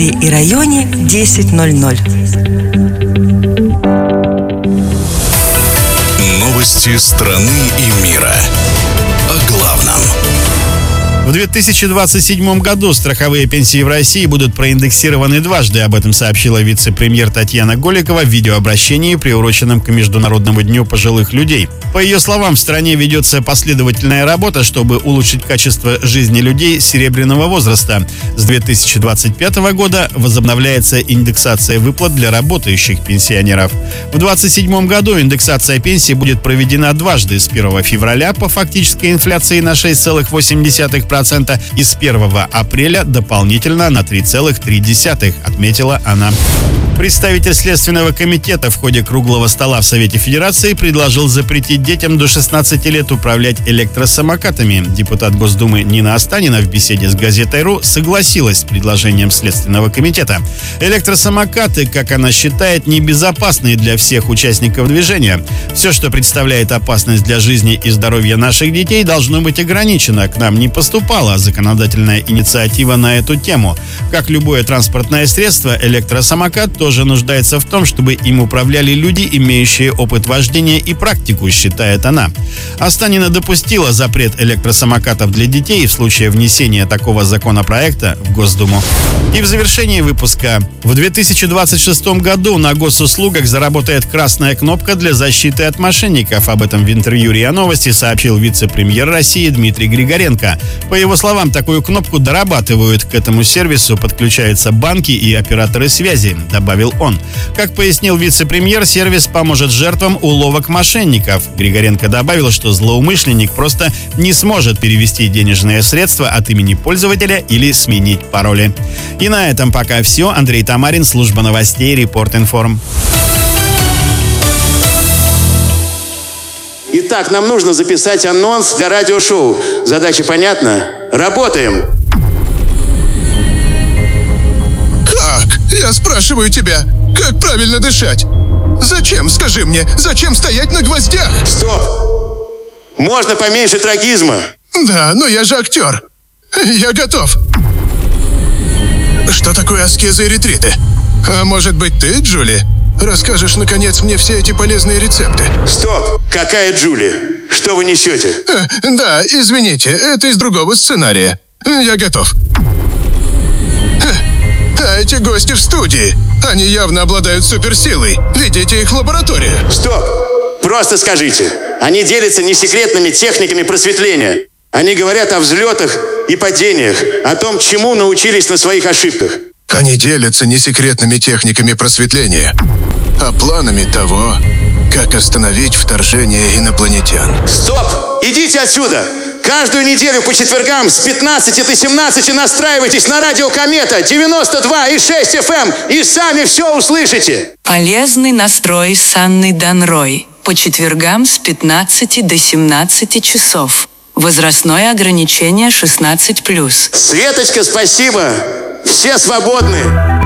Питере и районе 10:00. Новости страны и мира. О главном. В 2027 году страховые пенсии в России будут проиндексированы дважды. Об этом сообщила вице-премьер Татьяна Голикова в видеообращении, приуроченном к Международному дню пожилых людей. По ее словам, в стране ведется последовательная работа, чтобы улучшить качество жизни людей серебряного возраста. С 2025 года возобновляется индексация выплат для работающих пенсионеров. В 2027 году индексация пенсии будет проведена дважды: с 1 февраля по фактической инфляции на 6,8%, и с 1 апреля дополнительно на 3,3%, отметила она. Представитель Следственного комитета в ходе круглого стола в Совете Федерации предложил запретить детям до 16 лет управлять электросамокатами. Депутат Госдумы Нина Останина в беседе с газетой «Ру» согласилась с предложением Следственного комитета. Электросамокаты, как она считает, небезопасны для всех участников движения. Все, что представляет опасность для жизни и здоровья наших детей, должно быть ограничено. К нам не поступала законодательная инициатива на эту тему. Как любое транспортное средство, электросамокат тоже нуждается в том, чтобы им управляли люди, имеющие опыт вождения и практику, считает она. Останина допустила запрет электросамокатов для детей в случае внесения такого законопроекта в Госдуму. И в завершении выпуска. В 2026 году на госуслугах заработает красная кнопка для защиты от мошенников. Об этом в интервью РИА Новости сообщил вице-премьер России Дмитрий Григоренко. По его словам, такую кнопку дорабатывают. К этому сервису подключаются банки и операторы связи, добавил он. Как пояснил вице-премьер, сервис поможет жертвам уловок мошенников. Григоренко добавил, что злоумышленник просто не сможет перевести денежные средства от имени пользователя или сменить пароли. И на этом пока все. Андрей Тамарин, служба новостей, Репорт-Информ. Итак, нам нужно записать анонс для радиошоу. Задача понятна? Работаем! Как? Я спрашиваю тебя, как правильно дышать? Зачем, скажи мне, зачем стоять на гвоздях? Стоп! Можно поменьше трагизма? Да, но я же актер. Я готов. Что такое аскезы и ретриты? А может быть ты, Джули, расскажешь, наконец, мне все эти полезные рецепты? Стоп! Какая Джули? Что вы несете? Да, извините, это из другого сценария. Я готов. А эти гости в студии, они явно обладают суперсилой. Ведите их в лабораторию. Стоп! Просто скажите. Они делятся несекретными техниками просветления. Они говорят о взлетах и падениях, о том, чему научились на своих ошибках. Они делятся несекретными техниками просветления, а планами того, как остановить вторжение инопланетян. Стоп! Идите отсюда! Каждую неделю по четвергам с 15 до 17 настраивайтесь на радио Комета 92,6 FM и сами все услышите. Полезный настрой с Анной Данрой. По четвергам с 15 до 17 часов. Возрастное ограничение 16+. Светочка, спасибо. Все свободны.